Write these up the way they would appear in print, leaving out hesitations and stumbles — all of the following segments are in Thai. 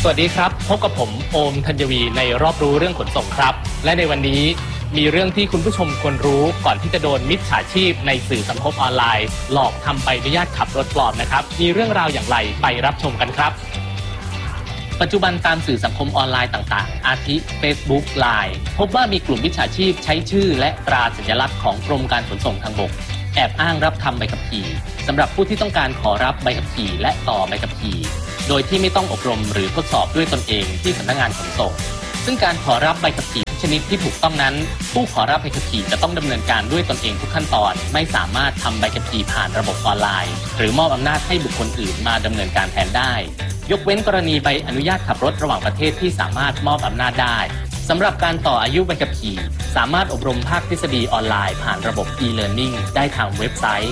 สวัสดีครับพบกับผมโอมธัญวีในรอบรู้เรื่องขนส่งครับและในวันนี้มีเรื่องที่คุณผู้ชมควรรู้ก่อนที่จะโดนมิจฉาชีพในสื่อสังคมออนไลน์หลอกทำใบอนุญาตขับรถปลอมนะครับมีเรื่องราวอย่างไรไปรับชมกันครับปัจจุบันตามสื่อสังคมออนไลน์ต่างๆอาทิ Facebook Line พบว่ามีกลุ่มมิจฉาชีพใช้ชื่อและตราสัญลักษณ์ของกรมการขนส่งทางบกแอบอ้างรับทำใบขับขี่สำหรับผู้ที่ต้องการขอรับใบขับขี่และต่อใบขับขี่โดยที่ไม่ต้องอบรมหรือทดสอบด้วยตนเองที่สำนักงานขนส่งซึ่งการขอรับใบขับขี่ชนิดที่ถูกต้องนั้นผู้ขอรับใบขับขี่จะต้องดำเนินการด้วยตนเองทุกขั้นตอนไม่สามารถทำใบขับขี่ผ่านระบบออนไลน์หรือมอบอำนาจให้บุคคลอื่นมาดำเนินการแทนได้ยกเว้นกรณีใบอนุญาตขับรถระหว่างประเทศที่สามารถมอบอำนาจได้สำหรับการต่ออายุใบขับขี่สามารถอบรมภาคทฤษฎีออนไลน์ผ่านระบบ e-learning ได้ทางเว็บไซต์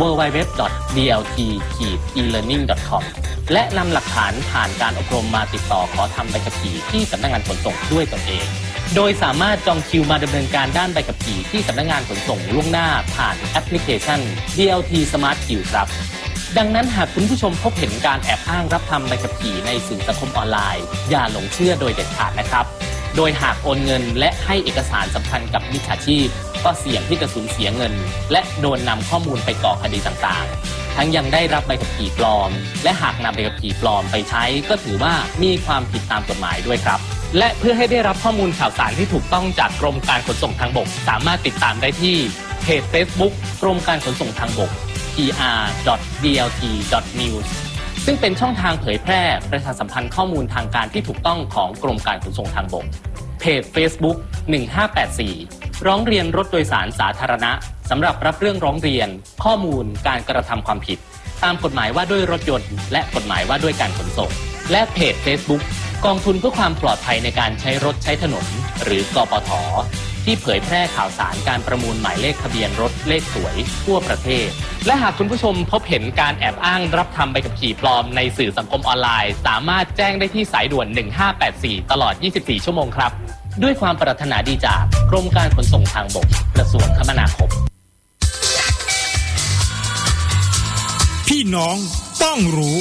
www.dlt-elearning.com และนำหลักฐานผ่านการอบรมมาติดต่อขอทำใบขับขี่ที่สำนักงานขนส่งด้วยตนเองโดยสามารถจองคิวมาดำเนินการด้านใบขับขี่ที่สำนักงานขนส่งล่วงหน้าผ่านแอปพลิเคชัน DLT Smart Q ครับดังนั้นหากคุณผู้ชมพบเห็นการแอบอ้างรับทำใบขับขี่ในสื่อสังคมออนไลน์อย่าหลงเชื่อโดยเด็ดขาดนะครับโดยหากโอนเงินและให้เอกสารสำคัญกับมิจฉาชีพก็เสี่ยงที่จะสูญเสียเงินและโดนนำข้อมูลไปก่อคดีต่างๆทั้งยังได้รับใบขับขี่ปลอมและหากนำใบขับขี่ปลอมไปใช้ก็ถือว่ามีความผิดตามกฎหมายด้วยครับและเพื่อให้ได้รับข้อมูลข่าวสารที่ถูกต้องจากกรมการขนส่งทางบกสามารถติดตามได้ที่เพจ Facebook กรมการขนส่งทางบก pr.dlt.news ซึ่งเป็นช่องทางเผยแพร่ประชาสัมพันธ์ข้อมูลทางการที่ถูกต้องของกรมการขนส่งทางบกเพจ Facebook 1584ร้องเรียนรถโดยสารสาธารณะสำหรับรับเรื่องร้องเรียนข้อมูลการกระทำความผิดตามกฎหมายว่าด้วยรถยนต์และกฎหมายว่าด้วยการขนส่งและเพจ Facebook กองทุนเพื่อความปลอดภัยในการใช้รถใช้ถนนหรือกปท.ที่เผยแพร่ข่าวสารการประมูลหมายเลขทะเบียนรถเลขสวยทั่วประเทศและหากคุณผู้ชมพบเห็นการแอบอ้างรับทำใบขับขี่ปลอมในสื่อสังคมออนไลน์สามารถแจ้งได้ที่สายด่วน1584ตลอด24ชั่วโมงครับด้วยความปรารถนาดีจากกรมการขนส่งทางบกกระทรวงคมนาคมพี่น้องต้องรู้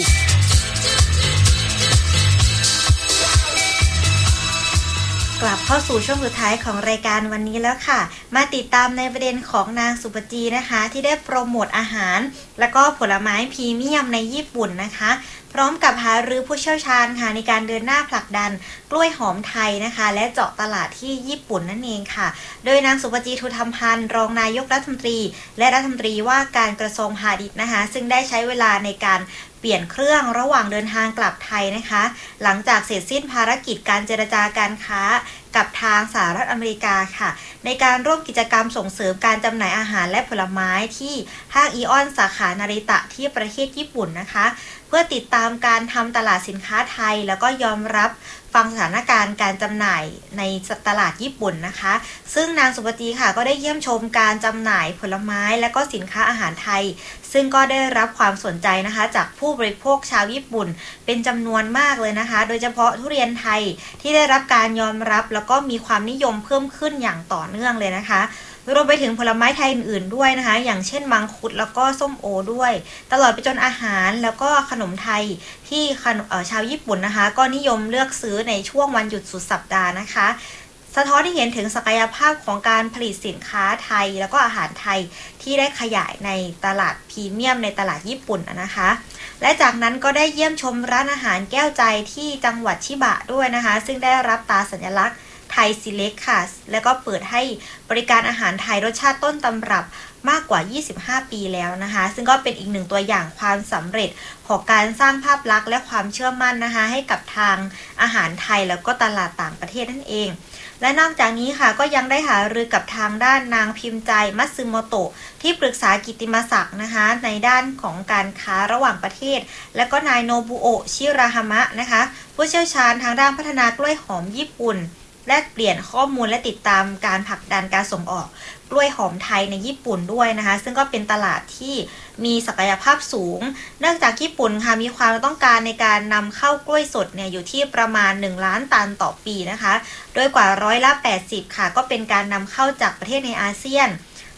กลับเข้าสู่ช่วงสุดท้ายของรายการวันนี้แล้วค่ะมาติดตามในประเด็นของนางสุปจีนะคะที่ได้โปรโมทอาหารแล้วก็ผลไม้พรีเมียมในญี่ปุ่นนะคะพร้อมกับหารือผู้เชี่ยวชาญค่ะในการเดินหน้าผลักดันกล้วยหอมไทยนะคะและเจาะตลาดที่ญี่ปุ่นนั่นเองค่ะโดยนางสุปจีทูธรรมพันธ์รองนายกรัฐมนตรีและรัฐมนตรีว่าการกระทรวงพาณิชย์นะคะซึ่งได้ใช้เวลาในการเปลี่ยนเครื่องระหว่างเดินทางกลับไทยนะคะหลังจากเสร็จสิ้นภารกิจการเจรจาการค้ากับทางสหรัฐอเมริกาค่ะในการร่วมกิจกรรมส่งเสริมการจำหน่ายอาหารและผลไม้ที่ห้างอีออนสาขานาริตะที่ประเทศญี่ปุ่นนะคะเพื่อติดตามการทำตลาดสินค้าไทยแล้วก็ยอมรับฟังสถานการณ์การจำหน่ายในตลาดญี่ปุ่นนะคะซึ่งนางสุปจีค่ะก็ได้เยี่ยมชมการจำหน่ายผลไม้และก็สินค้าอาหารไทยซึ่งก็ได้รับความสนใจนะคะจากผู้บริโภคชาวญี่ปุ่นเป็นจำนวนมากเลยนะคะโดยเฉพาะทุเรียนไทยที่ได้รับการยอมรับแล้วก็มีความนิยมเพิ่มขึ้นอย่างต่อเนื่องเลยนะคะรวมไปถึงผลไม้ไทยอื่นๆด้วยนะคะอย่างเช่นมังคุดแล้วก็ส้มโอด้วยตลอดไปจนอาหารแล้วก็ขนมไทยที่ชาวญี่ปุ่นนะคะก็นิยมเลือกซื้อในช่วงวันหยุดสุดสัปดาห์นะคะสะท้อนให้เห็นถึงศักยภาพของการผลิตสินค้าไทยแล้วก็อาหารไทยที่ได้ขยายในตลาดพรีเมียมในตลาดญี่ปุ่นนะคะและจากนั้นก็ได้เยี่ยมชมร้านอาหารแก้วใจที่จังหวัดชิบะด้วยนะคะซึ่งได้รับตราสัญลักษณ์ไทยซีเล็กค่ะแล้วก็เปิดให้บริการอาหารไทยรสชาติต้นตำรับมากกว่า25ปีแล้วนะคะซึ่งก็เป็นอีกหนึ่งตัวอย่างความสำเร็จของการสร้างภาพลักษณ์และความเชื่อมั่นนะคะให้กับทางอาหารไทยแล้วก็ตลาดต่างประเทศนั่นเองและนอกจากนี้ค่ะก็ยังได้หารือกับทางด้านนางพิมพ์ใจมัตสึโมโตะที่ปรึกษากิตติมศักดิ์นะคะในด้านของการค้าระหว่างประเทศและก็นายโนบุโอะชิราฮามะนะคะผู้เชี่ยวชาญทางด้านพัฒนากล้วยหอมญี่ปุ่นแลกเปลี่ยนข้อมูลและติดตามการผลักดันการส่งออกกล้วยหอมไทยในญี่ปุ่นด้วยนะคะซึ่งก็เป็นตลาดที่มีศักยภาพสูงเนื่องจากญี่ปุ่นค่ะมีความต้องการในการนำเข้ากล้วยสดเนี่ยอยู่ที่ประมาณ1ล้านตันต่อปีนะคะโดยกว่า80%ค่ะก็เป็นการนำเข้าจากประเทศในอาเซียน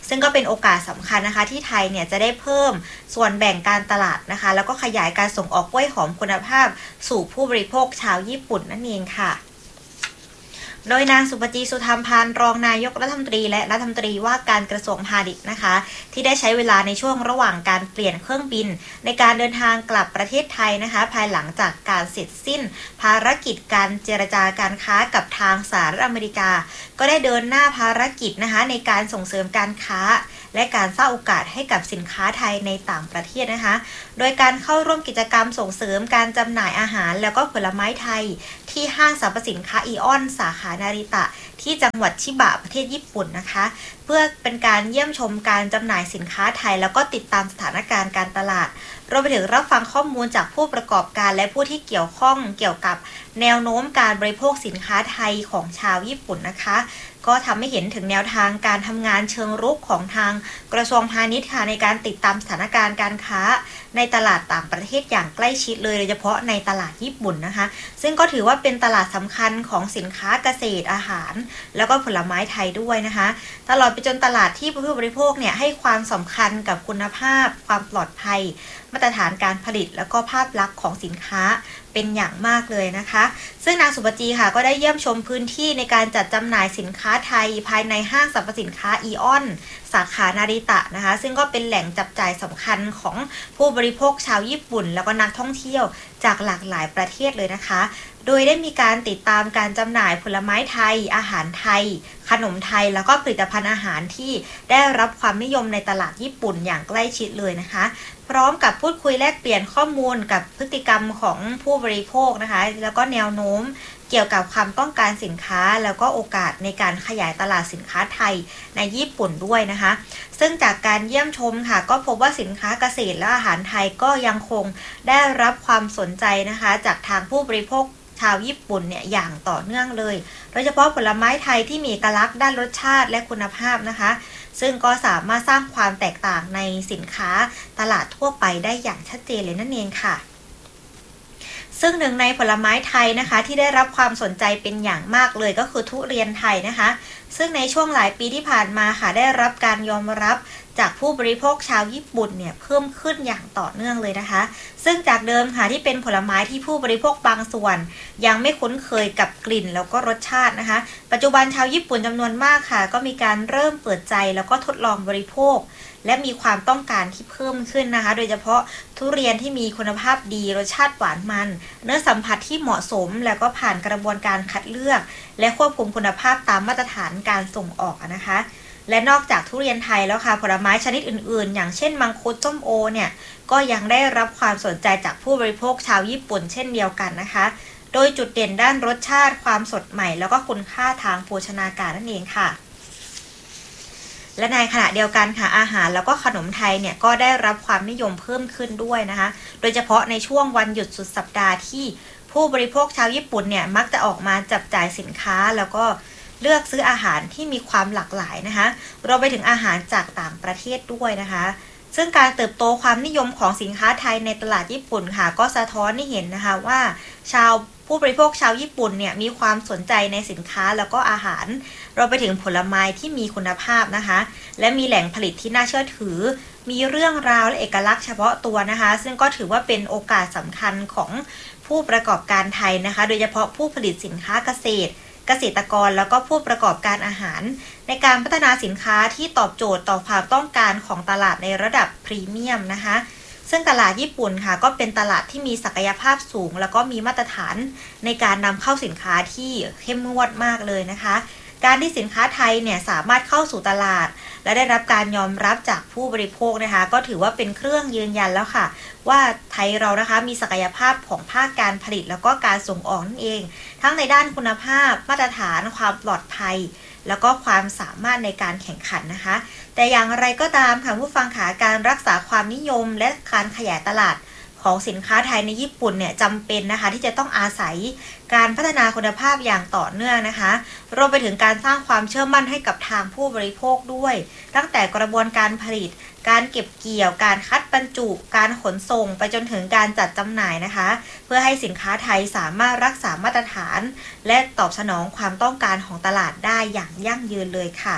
ซึ่งก็เป็นโอกาสสำคัญนะคะที่ไทยเนี่ยจะได้เพิ่มส่วนแบ่งการตลาดนะคะแล้วก็ขยายการส่งออกกล้วยหอมคุณภาพสู่ผู้บริโภคชาวญี่ปุ่นนั่นเองค่ะโดยนางสุปจีสุธรรมพานรองนายกรัฐมนตรีและรัฐมนตรีว่าการกระทรวงพาณิชย์นะคะที่ได้ใช้เวลาในช่วงระหว่างการเปลี่ยนเครื่องบินในการเดินทางกลับประเทศไทยนะคะภายหลังจากการเสร็จสิ้นภารกิจการเจรจาการค้ากับทางสหรัฐอเมริกาก็ได้เดินหน้าภารกิจนะคะในการส่งเสริมการค้าและการสร้างโอกาสให้กับสินค้าไทยในต่างประเทศนะคะโดยการเข้าร่วมกิจกรรมส่งเสริมการจำหน่ายอาหารแล้วก็ผลไม้ไทยที่ห้างสรรพสินค้าอีออนสาขานาริตะที่จังหวัดชิบะประเทศญี่ปุ่นนะคะเพื่อเป็นการเยี่ยมชมการจำหน่ายสินค้าไทยแล้วก็ติดตามสถานการณ์การตลาดรวมไปถึงรับฟังข้อมูลจากผู้ประกอบการและผู้ที่เกี่ยวข้องเกี่ยวกับแนวโน้มการบริโภคสินค้าไทยของชาวญี่ปุ่นนะคะก็ทำให้เห็นถึงแนวทางการทำงานเชิงรุกของทางกระทรวงพาณิชย์ค่ะในการติดตามสถานการณ์การค้าในตลาดต่างประเทศอย่างใกล้ชิดเลยโดยเฉพาะในตลาดญี่ปุ่นนะคะซึ่งก็ถือว่าเป็นตลาดสำคัญของสินค้าเกษตรอาหารแล้วก็ผลไม้ไทยด้วยนะคะตลอดไปจนตลาดที่ผู้บริโภคเนี่ยให้ความสำคัญกับคุณภาพความปลอดภัยมาตรฐานการผลิตแล้วก็ภาพลักษณ์ของสินค้าเป็นอย่างมากเลยนะคะซึ่งนางสุปจีค่ะก็ได้เยี่ยมชมพื้นที่ในการจัดจำหน่ายสินค้าไทยภายในห้างสรรพสินค้าอีออนสาขานาริตะนะคะซึ่งก็เป็นแหล่งจับจ่ายสำคัญของผู้บริโภคชาวญี่ปุ่นแล้วก็นักท่องเที่ยวจากหลากหลายประเทศเลยนะคะโดยได้มีการติดตามการจำหน่ายผลไม้ไทยอาหารไทยขนมไทยแล้วก็ผลิตภัณฑ์อาหารที่ได้รับความนิยมในตลาดญี่ปุ่นอย่างใกล้ชิดเลยนะคะพร้อมกับพูดคุยแลกเปลี่ยนข้อมูลกับพฤติกรรมของผู้บริโภคนะคะแล้วก็แนวโน้มเกี่ยวกับความต้องการสินค้าแล้วก็โอกาสในการขยายตลาดสินค้าไทยในญี่ปุ่นด้วยนะคะซึ่งจากการเยี่ยมชมค่ะก็พบว่าสินค้าเกษตรและอาหารไทยก็ยังคงได้รับความสนใจนะคะจากทางผู้บริโภคชาวญี่ปุ่นเนี่ยอย่างต่อเนื่องเลยโดยเฉพาะผลไม้ไทยที่มีเอกลักษณ์ด้านรสชาติและคุณภาพนะคะซึ่งก็สามารถสร้างความแตกต่างในสินค้าตลาดทั่วไปได้อย่างชัดเจนเลยนั่นเองค่ะซึ่งหนึ่งในผลไม้ไทยนะคะที่ได้รับความสนใจเป็นอย่างมากเลยก็คือทุเรียนไทยนะคะซึ่งในช่วงหลายปีที่ผ่านมาค่ะได้รับการยอมรับจากผู้บริโภคชาวญี่ปุ่นเนี่ยเพิ่มขึ้นอย่างต่อเนื่องเลยนะคะซึ่งจากเดิมค่ะที่เป็นผลไม้ที่ผู้บริโภคบางส่วนยังไม่คุ้นเคยกับกลิ่นแล้วก็รสชาตินะคะปัจจุบันชาวญี่ปุ่นจำนวนมากค่ะก็มีการเริ่มเปิดใจแล้วก็ทดลองบริโภคและมีความต้องการที่เพิ่มขึ้นนะคะโดยเฉพาะทุเรียนที่มีคุณภาพดีรสชาติหวานมันเนื้อสัมผัสที่เหมาะสมแล้วก็ผ่านกระบวนการคัดเลือกและควบคุมคุณภาพตามมาตรฐานการส่งออกนะคะและนอกจากทุเรียนไทยแล้วค่ะผลไม้ชนิดอื่นๆอย่างเช่นมังคุดส้มโอเนี่ยก็ยังได้รับความสนใจจากผู้บริโภคชาวญี่ปุ่นเช่นเดียวกันนะคะโดยจุดเด่นด้านรสชาติความสดใหม่แล้วก็คุณค่าทางโภชนาการนั่นเองค่ะและในขณะเดียวกันค่ะอาหารแล้วก็ขนมไทยเนี่ยก็ได้รับความนิยมเพิ่มขึ้นด้วยนะคะโดยเฉพาะในช่วงวันหยุดสุดสัปดาห์ที่ผู้บริโภคชาวญี่ปุ่นเนี่ยมักจะออกมาจับจ่ายสินค้าแล้วก็เลือกซื้ออาหารที่มีความหลากหลายนะคะรวมไปถึงอาหารจากต่างประเทศด้วยนะคะซึ่งการเติบโตความนิยมของสินค้าไทยในตลาดญี่ปุ่นค่ะก็สะท้อนให้เห็นนะคะว่าผู้บริโภคชาวญี่ปุ่นเนี่ยมีความสนใจในสินค้าแล้วก็อาหารรวมไปถึงผลไม้ที่มีคุณภาพนะคะและมีแหล่งผลิตที่น่าเชื่อถือมีเรื่องราวและเอกลักษณ์เฉพาะตัวนะคะซึ่งก็ถือว่าเป็นโอกาสสำคัญของผู้ประกอบการไทยนะคะโดยเฉพาะผู้ผลิตสินค้าเกษตรกรแล้วก็ผู้ประกอบการอาหารในการพัฒนาสินค้าที่ตอบโจทย์ต่อความต้องการของตลาดในระดับพรีเมียมนะคะซึ่งตลาดญี่ปุ่นค่ะก็เป็นตลาดที่มีศักยภาพสูงแล้วก็มีมาตรฐานในการนำเข้าสินค้าที่เข้มงวดมากเลยนะคะการที่สินค้าไทยเนี่ยสามารถเข้าสู่ตลาดและได้รับการยอมรับจากผู้บริโภคนะคะก็ถือว่าเป็นเครื่องยืนยันแล้วค่ะว่าไทยเรานะคะมีศักยภาพของภาคการผลิตแล้วก็การส่งออกนั่นเองทั้งในด้านคุณภาพมาตรฐานความปลอดภัยแล้วก็ความสามารถในการแข่งขันนะคะแต่อย่างไรก็ตามค่ะผู้ฟังขาการรักษาความนิยมและการขยายตลาดของสินค้าไทยในญี่ปุ่นเนี่ยจำเป็นนะคะที่จะต้องอาศัยการพัฒนาคุณภาพอย่างต่อเนื่องนะคะรวมไปถึงการสร้างความเชื่อมั่นให้กับทางผู้บริโภคด้วยตั้งแต่กระบวนการผลิตการเก็บเกี่ยวการคัดบรรจุการขนส่งไปจนถึงการจัดจำหน่ายนะคะเพื่อให้สินค้าไทยสามารถรักษามาตรฐานและตอบสนองความต้องการของตลาดได้อย่างยั่งยืนเลยค่ะ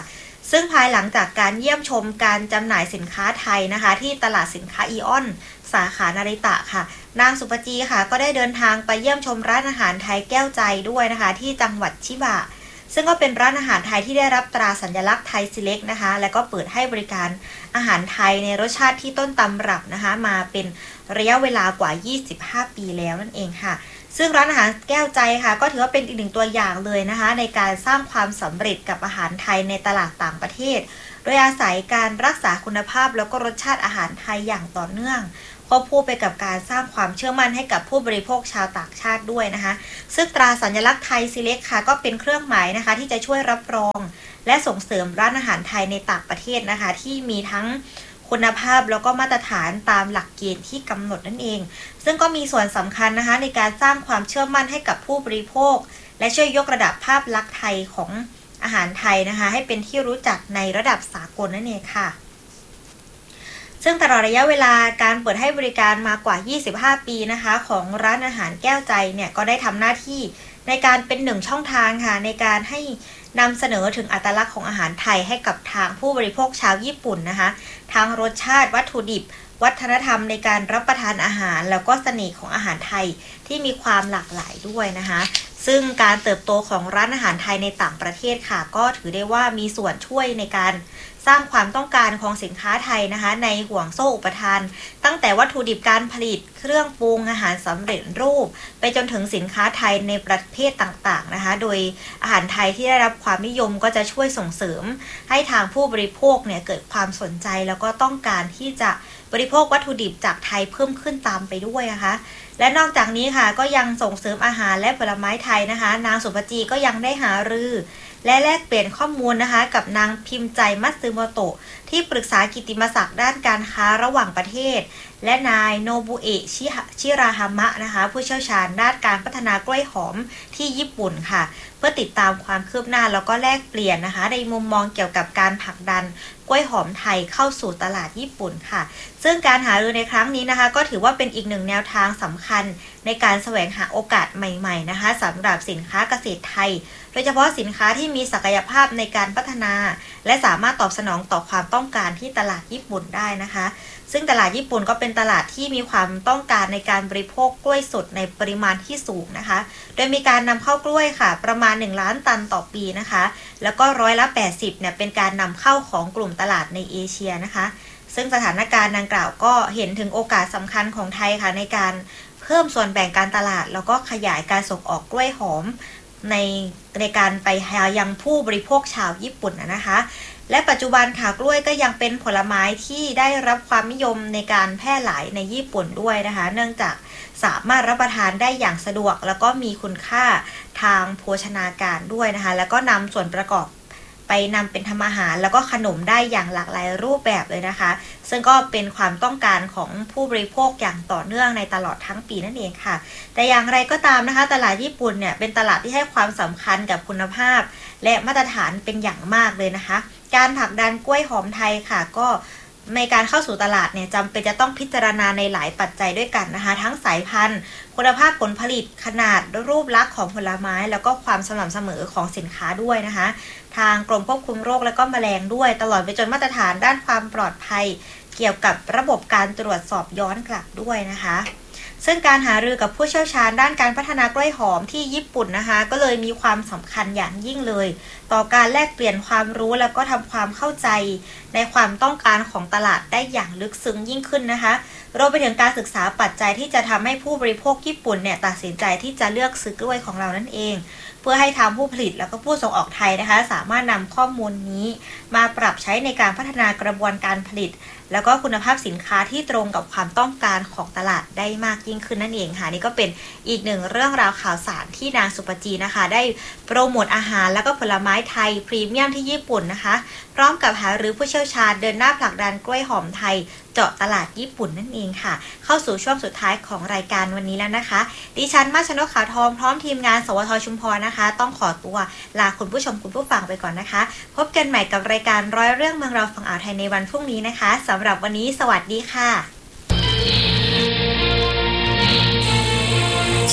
ซึ่งภายหลังจากการเยี่ยมชมการจำหน่ายสินค้าไทยนะคะที่ตลาดสินค้าอีออนสาขานาริตะค่ะนางสุปจีค่ะก็ได้เดินทางไปเยี่ยมชมร้านอาหารไทยแก้วใจด้วยนะคะที่จังหวัดชิบะซึ่งก็เป็นร้านอาหารไทยที่ได้รับตราสัญลักษณ์ไทย Select นะคะและก็เปิดให้บริการอาหารไทยในรสชาติที่ต้นตำรับนะคะมาเป็นระยะเวลากว่า25 ปีแล้วนั่นเองค่ะซึ่งร้านอาหารแก้วใจค่ะก็ถือว่าเป็นอีกหนึ่งตัวอย่างเลยนะคะในการสร้างความสำเร็จกับอาหารไทยในตลาดต่างประเทศโดยอาศัยการรักษาคุณภาพแล้วก็รสชาติอาหารไทยอย่างต่อเนื่องควบคู่ไปกับการสร้างความเชื่อมั่นให้กับผู้บริโภคชาวต่างชาติด้วยนะคะซึ่งตราสัญลักษณ์ไทย Select ค่ะก็เป็นเครื่องหมายนะคะที่จะช่วยรับรองและส่งเสริมร้านอาหารไทยในต่างประเทศนะคะที่มีทั้งคุณภาพแล้วก็มาตรฐานตามหลักเกณฑ์ที่กำหนดนั่นเองซึ่งก็มีส่วนสำคัญนะคะในการสร้างความเชื่อมั่นให้กับผู้บริโภคและช่วยยกระดับภาพลักษณ์ไทยของอาหารไทยนะคะให้เป็นที่รู้จักในระดับสากลนั่นเองค่ะซึ่งตลอดระยะเวลาการเปิดให้บริการมากว่า25 ปีนะคะของร้านอาหารแก้วใจเนี่ยก็ได้ทำหน้าที่ในการเป็นหนึ่งช่องทางค่ะในการให้นำเสนอถึงอัตลักษณ์ของอาหารไทยให้กับทางผู้บริโภคชาวญี่ปุ่นนะคะทั้งรสชาติวัตถุดิบวัฒนธรรมในการรับประทานอาหารแล้วก็เสน่ห์ของอาหารไทยที่มีความหลากหลายด้วยนะคะซึ่งการเติบโตของร้านอาหารไทยในต่างประเทศค่ะก็ถือได้ว่ามีส่วนช่วยในการสร้างความต้องการของสินค้าไทยนะคะในห่วงโซ่อุปทานตั้งแต่วัตถุดิบการผลิตเครื่องปรุงอาหารสำเร็จรูปไปจนถึงสินค้าไทยในประเภทต่างๆนะคะโดยอาหารไทยที่ได้รับความนิยมก็จะช่วยส่งเสริมให้ทางผู้บริโภคเนี่ยเกิดความสนใจแล้วก็ต้องการที่จะบริโภควัตถุดิบจากไทยเพิ่มขึ้นตามไปด้วยนะคะและนอกจากนี้ค่ะก็ยังส่งเสริมอาหารและผลไม้ไทยนะคะนางสุภจีก็ยังได้หารือและแลกเปลี่ยนข้อมูลนะคะกับนางพิมพ์ใจมัตสึโมโตะที่ปรึกษากิตติมศักดิ์ด้านการค้าระหว่างประเทศและนายโนบุเอะชิราฮามะนะคะผู้เชี่ยวชาญด้านการพัฒนากล้วยหอมที่ญี่ปุ่นค่ะเพื่อติดตามความคืบหน้าแล้วก็แลกเปลี่ยนนะคะในมุมมองเกี่ยวกับการผลักดันกล้วยหอมไทยเข้าสู่ตลาดญี่ปุ่นค่ะซึ่งการหารือในครั้งนี้นะคะก็ถือว่าเป็นอีกหนึ่งแนวทางสำคัญในการแสวงหาโอกาสใหม่ๆนะคะสำหรับสินค้าเกษตรไทยโดยเฉพาะสินค้าที่มีศักยภาพในการพัฒนาและสามารถตอบสนองต่อความต้องการที่ตลาดญี่ปุ่นได้นะคะซึ่งตลาดญี่ปุ่นก็เป็นตลาดที่มีความต้องการในการบริโภคกล้วยสดในปริมาณที่สูงนะคะโดยมีการนำเข้ากล้วยค่ะประมาณ1 ล้านตันต่อปีนะคะแล้วก็80%เนี่ยเป็นการนำเข้าของกลุ่มตลาดในเอเชียนะคะซึ่งสถานการณ์ดังกล่าวก็เห็นถึงโอกาสสำคัญของไทยค่ะในการเพิ่มส่วนแบ่งการตลาดแล้วก็ขยายการส่งออกกล้วยหอมในการไปยังผู้บริโภคชาวญี่ปุ่นนะคะและปัจจุบันค่ะกล้วยก็ยังเป็นผลไม้ที่ได้รับความนิยมในการแพร่หลายในญี่ปุ่นด้วยนะคะเนื่องจากสามารถรับประทานได้อย่างสะดวกแล้วก็มีคุณค่าทางโภชนาการด้วยนะคะแล้วก็นำส่วนประกอบไปนำเป็นทำอาหารแล้วก็ขนมได้อย่างหลากหลายรูปแบบเลยนะคะซึ่งก็เป็นความต้องการของผู้บริโภคอย่างต่อเนื่องในตลอดทั้งปีนั่นเองค่ะแต่อย่างไรก็ตามนะคะตลาดญี่ปุ่นเนี่ยเป็นตลาดที่ให้ความสำคัญกับคุณภาพและมาตรฐานเป็นอย่างมากเลยนะคะการผลักดันกล้วยหอมไทยค่ะก็ในการเข้าสู่ตลาดเนี่ยจำเป็นจะต้องพิจารณาในหลายปัจจัยด้วยกันนะคะทั้งสายพันธุ์คุณภาพผลผลิตขนาดรูปลักษณ์ของผลไม้แล้วก็ความสม่ำเสมอของสินค้าด้วยนะคะทางกรมควบคุมโรคและก็แมลงด้วยตลอดไปจนมาตรฐานด้านความปลอดภัยเกี่ยวกับระบบการตรวจสอบย้อนกลับด้วยนะคะซึ่งการหารือกับผู้เชี่ยวชาญด้านการพัฒนากล้วยหอมที่ญี่ปุ่นนะคะก็เลยมีความสำคัญอย่างยิ่งเลยต่อการแลกเปลี่ยนความรู้แล้วก็ทำความเข้าใจในความต้องการของตลาดได้อย่างลึกซึ้งยิ่งขึ้นนะคะรวมไปถึงการศึกษาปัจจัยที่จะทำให้ผู้บริโภคญี่ปุ่นเนี่ยตัดสินใจที่จะเลือกซื้อกล้วยของเรานั่นเองเพื่อให้ทางผู้ผลิตแล้วก็ผู้ส่งออกไทยนะคะสามารถนำข้อมูลนี้มาปรับใช้ในการพัฒนากระบวนการผลิตแล้วก็คุณภาพสินค้าที่ตรงกับความต้องการของตลาดได้มากยิ่งขึ้นนั่นเองค่ะนี่ก็เป็นอีกหนึ่งเรื่องราวข่าวสารที่นางสุปจีนะคะได้โปรโมทอาหารแล้วก็ผลไม้ไทยพรีเมียมที่ญี่ปุ่นนะคะพร้อมกับหารือผู้เชี่ยวชาญเดินหน้าผลักดันกล้วยหอมไทยเจาะตลาดญี่ปุ่นนั่นเองค่ะเข้าสู่ช่วงสุดท้ายของรายการวันนี้แล้วนะคะดิฉันมาชนกขาวทองพร้อมทีมงานสวทชุมพรนะคะต้องขอตัวลาคุณผู้ชมคุณผู้ฟังไปก่อนนะคะพบกันใหม่กับรายการร้อยเรื่องเมืองเราฝั่งอ่าวไทยในวันพรุ่งนี้นะคะสำหรับวันนี้สวัสดีค่ะ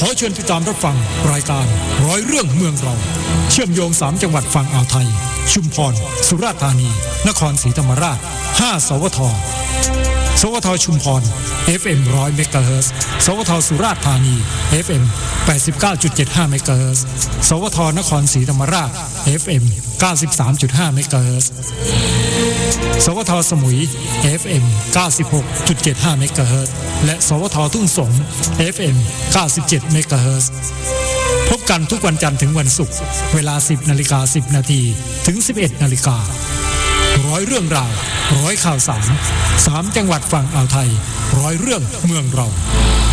ขอเชิญติดตามรับฟังรายการร้อยเรื่องเมืองเราเชื่อมโยง3จังหวัดฝั่งอ่าวไทยชุมพรสุราษฎร์ธานีนครศรีธรรมราช5สวทสวทชุมพร FM 100 เมกะเฮิรตซ์สวทสุราษฎร์ธานี FM 89.75 เมกะเฮิรตซ์สวทนครศรีธรรมราช FM 93.5 เมกะเฮิรตซ์สวทสมุย FM 96.75 เมกะเฮิรตซ์และสวททุ่งสง FM 97 เมกะเฮิรตซ์พบกันทุกวันจันทร์ถึงวันศุกร์เวลา 10:10 น.ถึง 11:00 น.ร้อยเรื่องราวร้อยข่าวสาร3จังหวัดฝั่งอ่าวไทยร้อยเรื่องเมืองเรา